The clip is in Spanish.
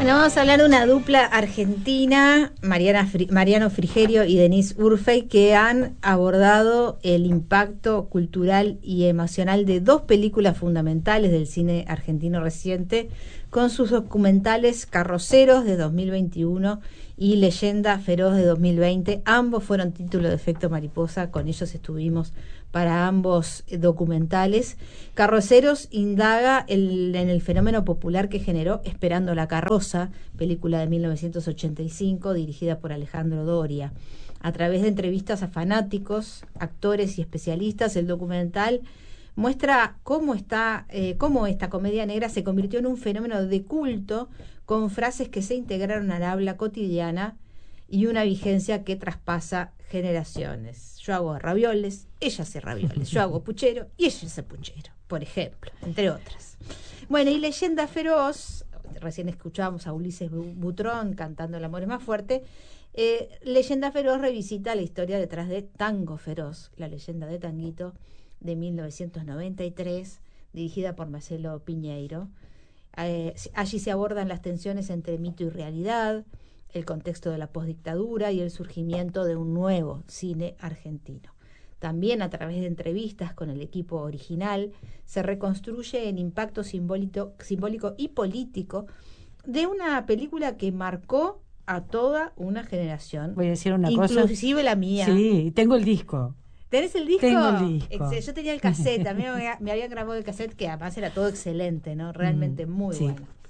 Bueno, vamos a hablar de una dupla argentina, Mariano Frigerio y Denise Urfey, que han abordado el impacto cultural y emocional de dos películas fundamentales del cine argentino reciente, con sus documentales Carroceros de 2021 y Leyenda Feroz de 2020. Ambos fueron título de Efecto Mariposa, con ellos estuvimos para ambos documentales. Carroceros indaga en el fenómeno popular que generó Esperando la carroza, película de 1985 dirigida por Alejandro Doria. A través de entrevistas a fanáticos, actores y especialistas, el documental muestra cómo esta comedia negra se convirtió en un fenómeno de culto, con frases que se integraron al habla cotidiana y una vigencia que traspasa generaciones. Yo hago ravioles, ella hace ravioles. Yo hago puchero y ella hace puchero, por ejemplo, entre otras. Bueno, y Leyenda Feroz, recién escuchábamos a Ulises Butrón cantando El amor es más fuerte. Leyenda Feroz revisita la historia detrás de Tango Feroz, la leyenda de Tanguito, de 1993, dirigida por Marcelo Piñeiro. Allí se abordan las tensiones entre mito y realidad, el contexto de la postdictadura y el surgimiento de un nuevo cine argentino. También a través de entrevistas con el equipo original se reconstruye el impacto simbólico y político de una película que marcó a toda una generación. Voy a decir una inclusive cosa. Inclusive la mía. Sí, tengo el disco. ¿Tenés el disco? Tengo el disco. Yo tenía el cassette, a mí me habían grabado el cassette, que además era todo excelente, ¿no? Realmente muy sí. bueno.